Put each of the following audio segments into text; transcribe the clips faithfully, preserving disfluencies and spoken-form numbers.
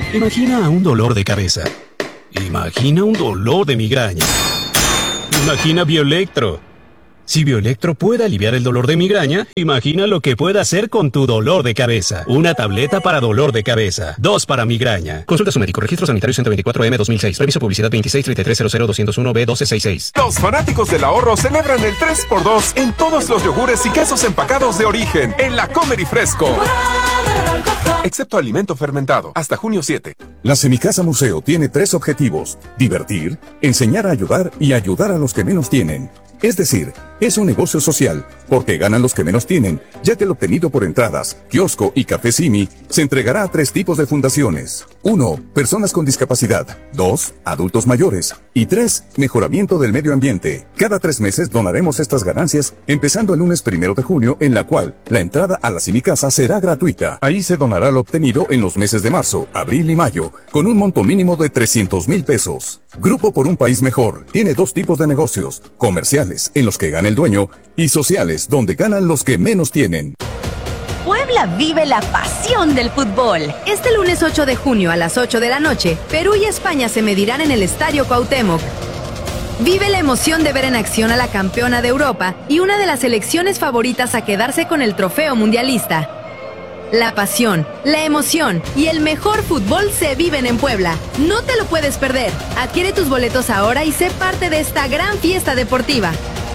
Imagina un dolor de cabeza. Imagina un dolor de migraña. Imagina Bioelectro. Si Bioelectro puede aliviar el dolor de migraña, imagina lo que puede hacer con tu dolor de cabeza. Una tableta para dolor de cabeza, dos para migraña. Consulta a su médico. Registro sanitario ciento veinticuatro M dos mil seis. Reviso publicidad veintiséis treinta y tres cero cero doscientos uno B doce sesenta y seis. Los fanáticos del ahorro celebran el tres por dos en todos los yogures y quesos empacados de origen en la Comer y Fresco. Excepto alimento fermentado, hasta junio siete. La Semicasa Museo tiene tres objetivos: divertir, enseñar a ayudar y ayudar a los que menos tienen. Es decir, es un negocio social, porque ganan los que menos tienen, ya que el obtenido por entradas, kiosco y café Simi se entregará a tres tipos de fundaciones. Uno, personas con discapacidad. Dos, adultos mayores. Y tres, mejoramiento del medio ambiente. Cada tres meses donaremos estas ganancias, empezando el lunes primero de junio, en la cual la entrada a la Semicasa será gratuita. Ahí se donará lo obtenido en los meses de marzo, abril y mayo, con un monto mínimo de trescientos mil pesos. Grupo por un País Mejor tiene dos tipos de negocios: comerciales, en los que gana el dueño, y sociales, donde ganan los que menos tienen. Puebla vive la pasión del fútbol. Este lunes ocho de junio a las ocho de la noche, Perú y España se medirán en el Estadio Cuauhtémoc. Vive la emoción de ver en acción a la campeona de Europa y una de las selecciones favoritas a quedarse con el trofeo mundialista. La pasión, la emoción y el mejor fútbol se viven en Puebla. No te lo puedes perder. Adquiere tus boletos ahora y sé parte de esta gran fiesta deportiva.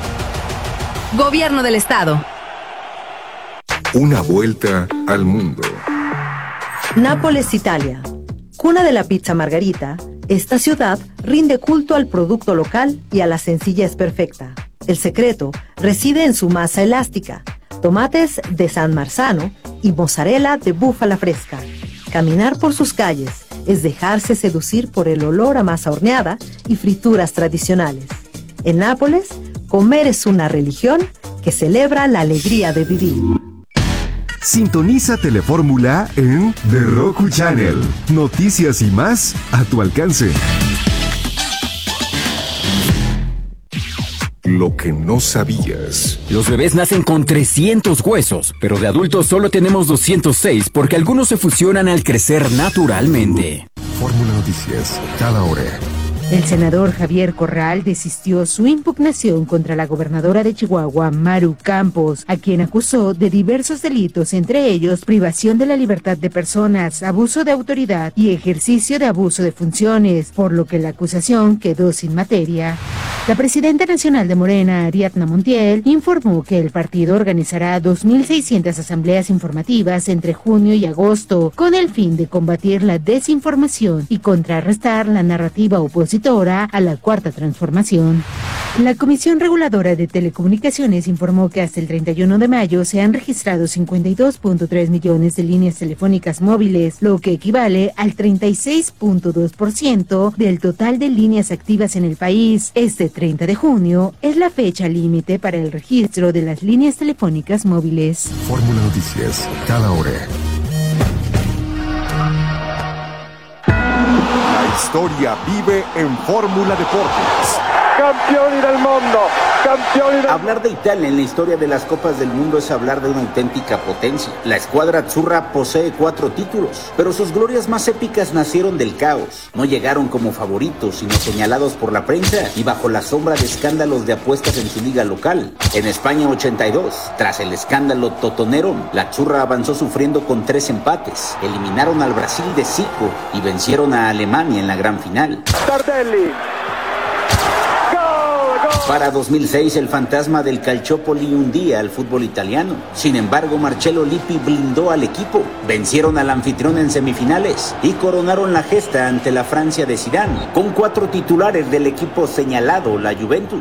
Gobierno del Estado. Una vuelta al mundo. Nápoles, Italia. Cuna de la pizza margarita, esta ciudad rinde culto al producto local y a la sencillez perfecta. El secreto reside en su masa elástica, tomates de San Marzano y mozzarella de búfala fresca. Caminar por sus calles es dejarse seducir por el olor a masa horneada y frituras tradicionales. En Nápoles, comer es una religión que celebra la alegría de vivir. Sintoniza Telefórmula en The Roku Channel. Noticias y más a tu alcance. Lo que no sabías. Los bebés nacen con trescientos huesos, pero de adultos solo tenemos doscientos seis porque algunos se fusionan al crecer naturalmente. Fórmula Noticias, cada hora. El senador Javier Corral desistió su impugnación contra la gobernadora de Chihuahua, Maru Campos, a quien acusó de diversos delitos, entre ellos privación de la libertad de personas, abuso de autoridad y ejercicio de abuso de funciones, por lo que la acusación quedó sin materia. La presidenta nacional de Morena, Ariadna Montiel, informó que el partido organizará dos mil seiscientas asambleas informativas entre junio y agosto, con el fin de combatir la desinformación y contrarrestar la narrativa opositora a la Cuarta Transformación. La Comisión Reguladora de Telecomunicaciones informó que hasta el treinta y uno de mayo se han registrado cincuenta y dos punto tres millones de líneas telefónicas móviles, lo que equivale al treinta y seis punto dos por ciento del total de líneas activas en el país. Este treinta de junio es la fecha límite para el registro de las líneas telefónicas móviles. Fórmula Noticias, cada hora. La historia vive en Fórmula Deportes. Campioni del mundo, campioni del... Hablar de Italia en la historia de las Copas del Mundo es hablar de una auténtica potencia. La escuadra azzurra posee cuatro títulos, pero sus glorias más épicas nacieron del caos. No llegaron como favoritos, sino señalados por la prensa y bajo la sombra de escándalos de apuestas en su liga local. En España ochenta y dos, tras el escándalo totonero, la azzurra avanzó sufriendo con tres empates. Eliminaron al Brasil de Zico y vencieron a Alemania en la gran final. Tardelli. Para dos mil seis, el fantasma del Calciopoli hundía al fútbol italiano. Sin embargo, Marcello Lippi blindó al equipo. Vencieron al anfitrión en semifinales y coronaron la gesta ante la Francia de Zidane, con cuatro titulares del equipo señalado, la Juventus.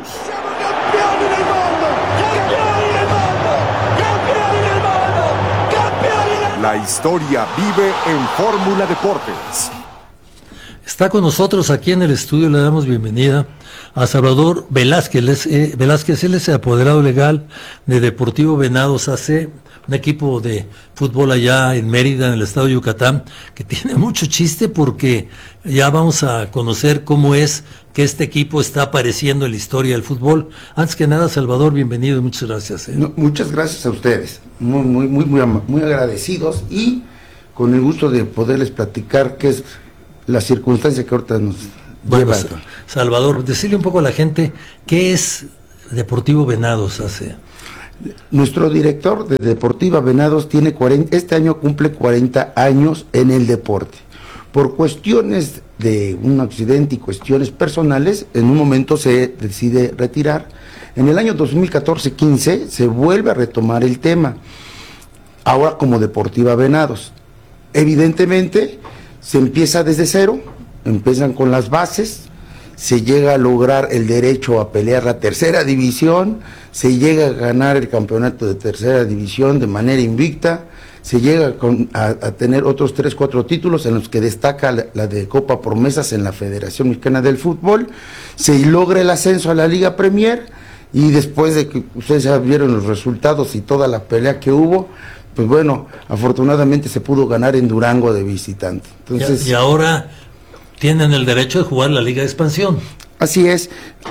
La historia vive en Fórmula Deportes. Está con nosotros aquí en el estudio, le damos bienvenida a Salvador Velázquez. Eh, Velázquez, él es el apoderado legal de Deportivo Venados A C, un equipo de fútbol allá en Mérida, en el estado de Yucatán, que tiene mucho chiste porque ya vamos a conocer cómo es que este equipo está apareciendo en la historia del fútbol. Antes que nada, Salvador, bienvenido y muchas gracias. ¿eh? No, muchas gracias a ustedes, muy, muy, muy, muy, muy agradecidos y con el gusto de poderles platicar qué es la circunstancia que ahorita nos bueno, lleva. Salvador, decirle un poco a la gente qué es Deportivo Venados hace. Nuestro director de Deportiva Venados tiene cuarenta, este año cumple cuarenta años en el deporte. Por cuestiones de un accidente y cuestiones personales, en un momento se decide retirar. En el año dos mil catorce quince se vuelve a retomar el tema, ahora como Deportiva Venados. Evidentemente se empieza desde cero, empiezan con las bases, se llega a lograr el derecho a pelear la tercera división, se llega a ganar el campeonato de tercera división de manera invicta, se llega con, a, a tener otros tres, cuatro títulos en los que destaca la, la de Copa Promesas en la Federación Mexicana del Fútbol, se logra el ascenso a la Liga Premier, y después de que ustedes ya vieron los resultados y toda la pelea que hubo, pues bueno, afortunadamente se pudo ganar en Durango de visitante. Entonces, y, y ahora tienen el derecho de jugar la Liga de Expansión. Así es.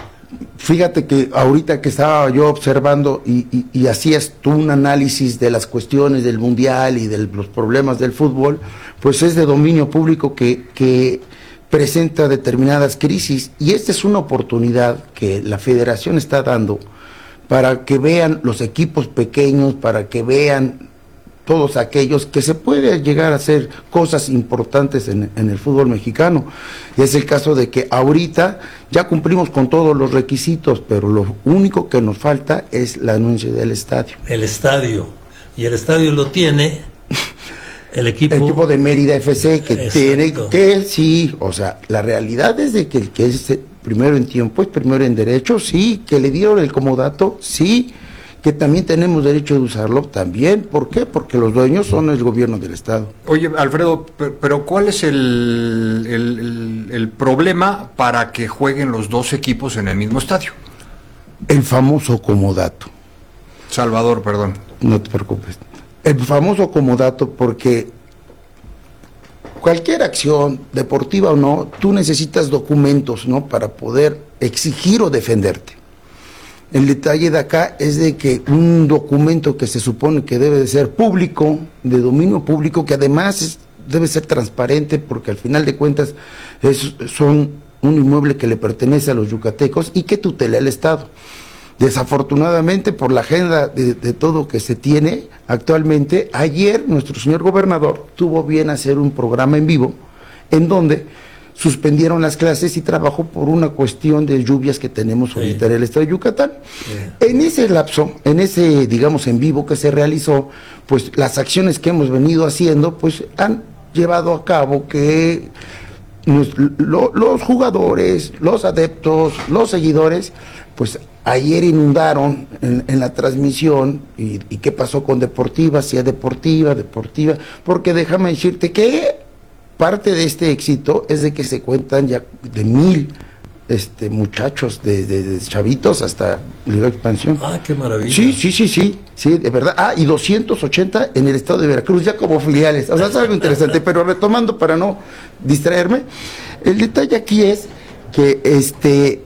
Fíjate que ahorita que estaba yo observando y, y, y hacías tú un análisis de las cuestiones del mundial y de los problemas del fútbol, pues es de dominio público que, que presenta determinadas crisis, y esta es una oportunidad que la federación está dando para que vean los equipos pequeños, para que vean todos aquellos que se puede llegar a hacer cosas importantes en, en el fútbol mexicano. Y es el caso de que ahorita ya cumplimos con todos los requisitos, pero lo único que nos falta es la anuncia del estadio. El estadio, y el estadio lo tiene el equipo, el equipo de Mérida F C, que Exacto. tiene que, sí, o sea, la realidad es de que el que es primero en tiempo es primero en derecho, sí, que le dieron el comodato, sí, que también tenemos derecho de usarlo, también. ¿Por qué? Porque los dueños son el gobierno del estado. Oye, Alfredo, pero ¿cuál es el, el, el, el problema para que jueguen los dos equipos en el mismo estadio? El famoso comodato. Salvador, perdón. No te preocupes. El famoso comodato, porque cualquier acción, deportiva o no, tú necesitas documentos, ¿no?, para poder exigir o defenderte. El detalle de acá es de que un documento que se supone que debe de ser público, de dominio público, que además es, debe ser transparente, porque al final de cuentas es, son un inmueble que le pertenece a los yucatecos y que tutela el Estado. Desafortunadamente, por la agenda de, de todo que se tiene actualmente, ayer nuestro señor gobernador tuvo bien hacer un programa en vivo en donde suspendieron las clases y trabajó por una cuestión de lluvias que tenemos ahorita sí. en el estado de Yucatán. Sí. En ese lapso, en ese, digamos, en vivo que se realizó, pues las acciones que hemos venido haciendo, pues han llevado a cabo que nos, lo, los jugadores, los adeptos, los seguidores, pues ayer inundaron en, en la transmisión, y, y qué pasó con Deportiva, si es Deportiva, Deportiva, porque déjame decirte que parte de este éxito es de que se cuentan ya de mil este, muchachos, de, de, de chavitos hasta Liga Expansión. Ah, qué maravilla. Sí, sí, sí, sí, sí, de verdad. Ah, y doscientos ochenta en el estado de Veracruz, ya como filiales. O sea, es algo interesante, pero retomando para no distraerme, el detalle aquí es que este,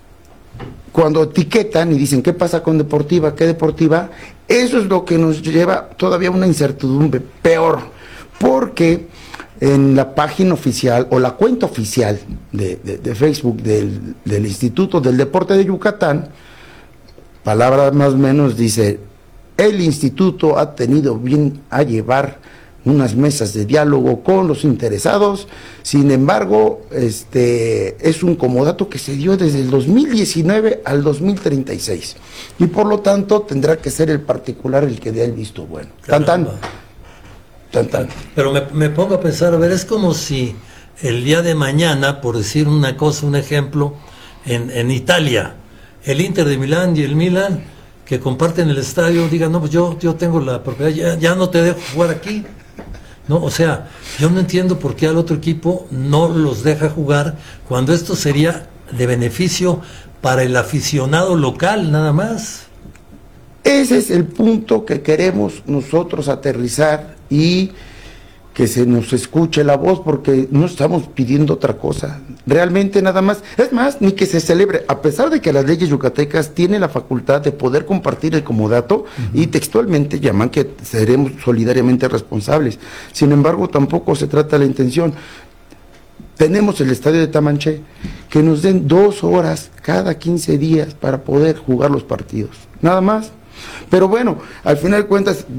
cuando etiquetan y dicen qué pasa con Deportiva, qué Deportiva, eso es lo que nos lleva todavía a una incertidumbre peor, porque en la página oficial o la cuenta oficial de, de, de Facebook del, del Instituto del Deporte de Yucatán, palabras más o menos dice: el instituto ha tenido bien a llevar unas mesas de diálogo con los interesados, sin embargo, este es un comodato que se dio desde el dos mil diecinueve al dos mil treinta y seis, y por lo tanto tendrá que ser el particular el que dé el visto bueno. Tan, tan. Tan, tan. Pero me, me pongo a pensar, a ver, es como si el día de mañana, por decir una cosa, un ejemplo, en, en Italia, el Inter de Milán y el Milan, que comparten el estadio, digan, no, pues yo, yo tengo la propiedad, ya, ya no te dejo jugar aquí. No, o sea, yo no entiendo por qué al otro equipo no los deja jugar, cuando esto sería de beneficio para el aficionado local, nada más. Ese es el punto que queremos nosotros aterrizar y que se nos escuche la voz, porque no estamos pidiendo otra cosa, realmente nada más, es más, ni que se celebre, a pesar de que las leyes yucatecas tienen la facultad de poder compartir el comodato, uh-huh. y textualmente llaman que seremos solidariamente responsables, sin embargo tampoco se trata la intención. Tenemos el estadio de Tamanché, que nos den dos horas cada quince días para poder jugar los partidos, nada más. Pero bueno, al final de cuentas